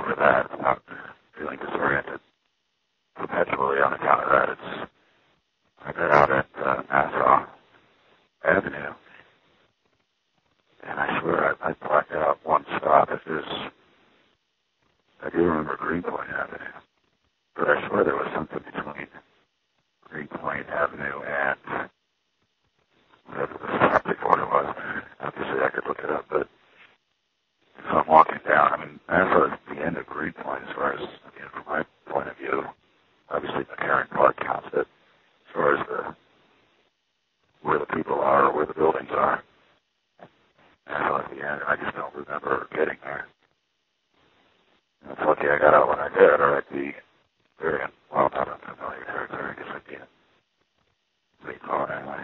over that without feeling disoriented perpetually on account of that. I got out at Nassau Avenue, and I swear I blacked out one stop. I do remember Greenpoint Avenue, but I swear there was something between Greenpoint Avenue and whatever the stop before it was. Obviously, I could look it up, but so I'm walking down. I mean, Nassau is the end of Greenpoint as far as, from my point of view. Obviously, McCarran Park counts it as far as where the people are or where the buildings are. Nassau at the end, I just don't remember getting there. And it's lucky I got out when I did, or I'd be very, well, not unfamiliar territory. I guess I'd be in Lee Cohen anyway.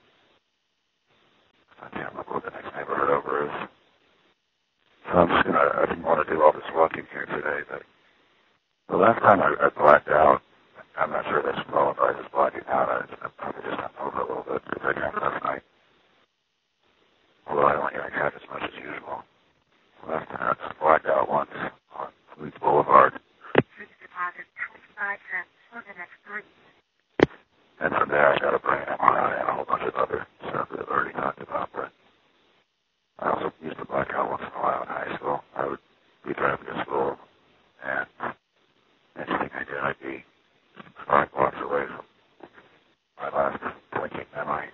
I can't remember what the next neighborhood over is. So I didn't want to do all this walking here today, but the last time I blacked out, I'm not sure that's qualified as blacking out. I probably just hung over a little bit because I drank last night. Although I only drank half as much as usual. Last time I just blacked out once on Queens Boulevard. And from there I got a brain MRI and a whole bunch of other stuff that I've already talked about, but I also used to black out once in a while in high school. I would be driving to school, and anything I did, I'd be 5 blocks away from my last blinking memory.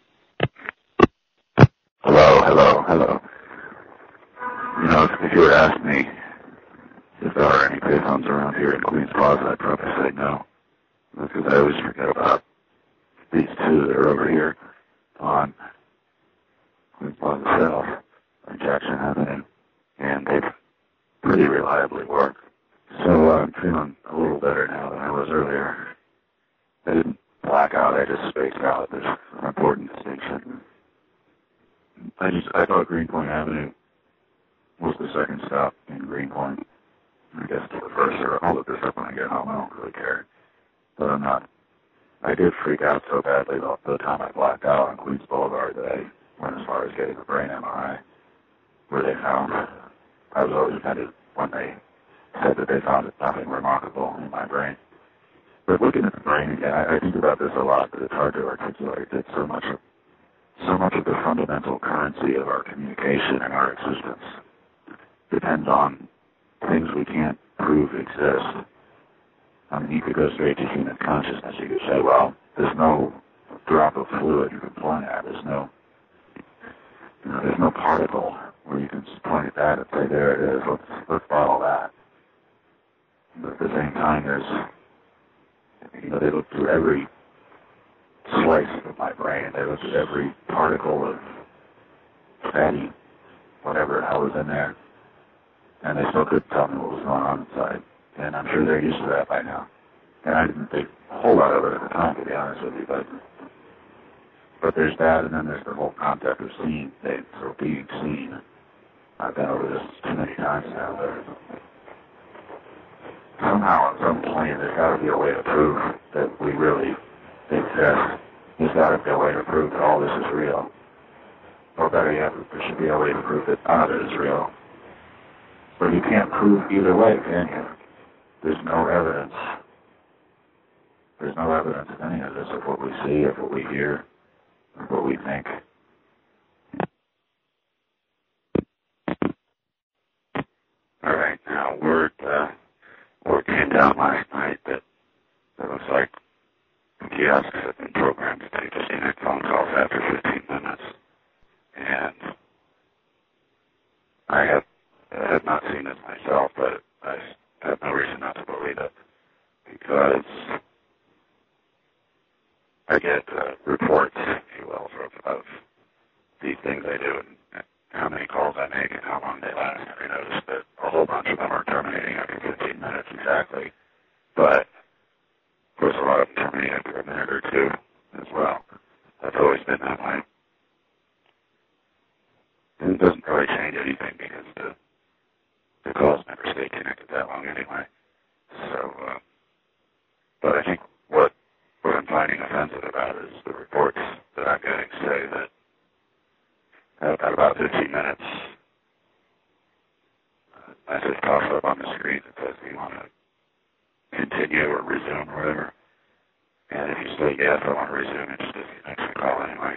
Hello. If you were to ask me if there are any payphones around here in Queens Plaza, I'd probably say no. That's because I always forget about these two that are over here on Queens Plaza South on Jackson Avenue, and they pretty reliably work. So I'm feeling a little better now than I was earlier. I didn't black out, I just spaced out. There's an important distinction. I thought Greenpoint Avenue was the second stop in Greenpoint. I guess to the first, or I'll look this up when I get home. I don't really care. But I'm not. I did freak out so badly the time I blacked out on Queens Boulevard that I went as far as getting a brain MRI, where they found I was always offended when they said that they found nothing remarkable in my brain. But looking at the brain again, I think about this a lot, but it's hard to articulate. It's so much of the fundamental currency of our communication and our existence depends on things we can't prove exist. I mean, you could go straight to human consciousness. You could say, well, there's no drop of fluid you can point at. There's no particle where you can just point at that and say, there it is. Let's follow that. But at the same time, they look through every slice of my brain. They look at every particle of fatty, whatever the hell was in there, and they still couldn't tell me what was going on inside. And I'm sure they're used to that by now. And I didn't think a whole lot of it at the time, to be honest with you, but there's that, and then there's the whole concept of seeing things or being seen. I've been over this too many times now. Somehow, on some plane, there's got to be a way to prove that we really exist. There's got to be a way to prove that all this is real. Or better yet, there should be a way to prove that none of it is real. But you can't prove either way, can you? There's no evidence. There's no evidence of any of this, of what we see, of what we hear, of what we think. All right, now, word came down last night that it looks like kiosks have been programmed to take disconnect phone calls after 15 minutes. And I have not seen this myself, but I have no reason not to believe it, because I get reports, if you will, of these things I do and how many calls I make and how long they last. And I noticed that a whole bunch of them are terminating after 15 minutes exactly. But, of course, a lot of them terminate after a minute or two as well. That's always been that way. And it doesn't really change anything because the calls never stay connected that long anyway. So, but I think what I'm finding offensive about is the reports that I'm getting say that at about 15 minutes, message pops up on the screen do you want to continue or resume or whatever. And if you say yes, I want to resume, it just disconnects the call anyway.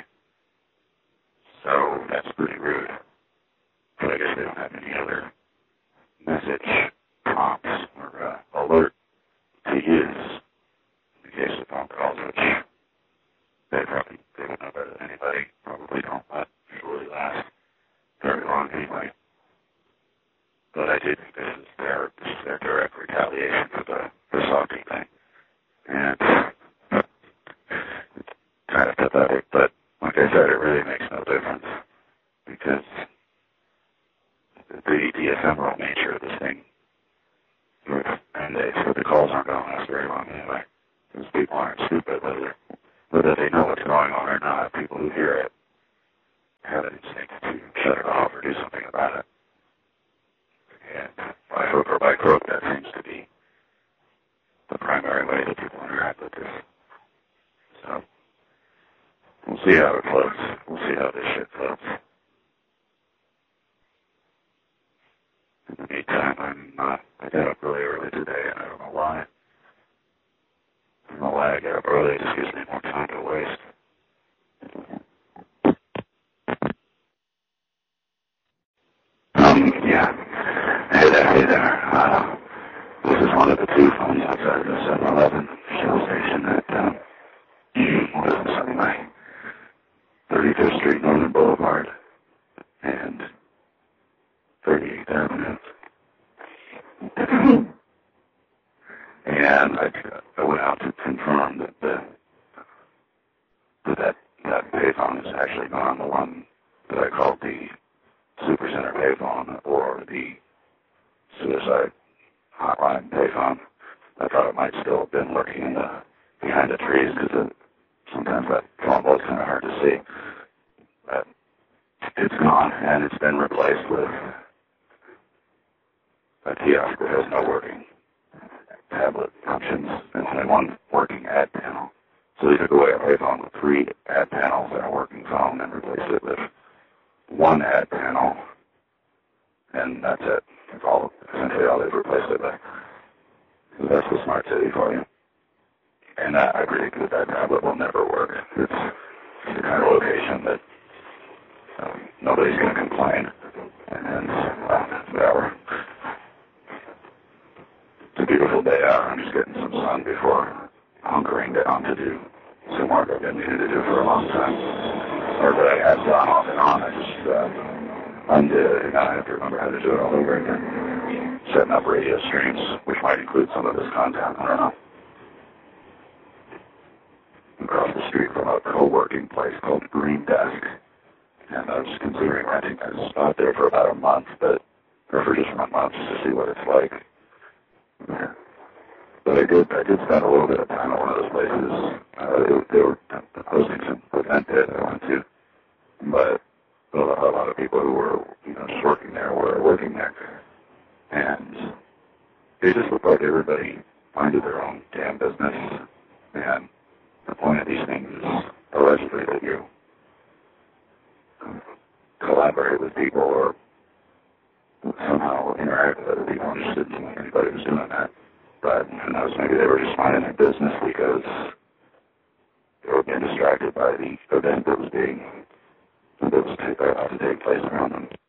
So that's pretty rude. But I guess they don't have any other message prompts or alert to use in case the phone calls, which they would know better than anybody. Probably don't usually last very long anyway. But I do think this is their direct retaliation for the stalking thing. And it's kind of pathetic, but like I said, it really makes no difference because the ephemeral nature of this thing, and the calls aren't going to last very long anyway. Because people aren't stupid, whether they know what's going on or not. People who hear it have an instinct to shut it off or do something about it. And by hook or by crook, that seems to be the primary way that people interact with this. So, we'll see how it floats. We'll see how this shit floats. In the meantime, I got up really early today, and I don't know why. I don't know why I get up early. It just gives me more time to waste. Yeah. Hey there. This is one of the two phones outside of the 7-Eleven Shell station at, what is this anyway? 35th Street, Northern Boulevard, and 38th Avenue. And I went out to confirm that that payphone is actually gone, the one that I called the Supercenter payphone or the suicide hotline payphone. I thought it might still have been lurking behind the trees because sometimes that phone was kind of hard to see. But it's gone, and it's been replaced with a kiosk that has no working tablet functions and only one working ad panel. So they took away a payphone with 3 ad panels and a working phone and replaced it with 1 ad panel, and that's it. That's essentially all they've replaced it with. So that's the smart city for you. And I predict that tablet will never work. It's the kind of location that nobody's going to complain. And whatever. It's a beautiful day out. I'm just getting some sun before hunkering down to do some work I've been needing to do for a long time. Or that I have gone off and on. I just undid, and I have to remember how to do it all over again. Setting up radio streams, which might include some of this content. I don't know. Across the street from a co-working place called Green Desk. And I was considering renting a spot there for about a month, or for just 1 month, just to see what it's like. Yeah. But I did spend a little bit of time at one of those places. They were hosting some event there that I went to. But a lot of people who were, just working there were working there. And it just looked like everybody minded their own damn business. And the point of these things is allegedly that you collaborate with people or somehow interact with other people. I just didn't think anybody was doing that. But who knows, maybe they were just minding their business because they were being distracted by the event that was about to take place around them.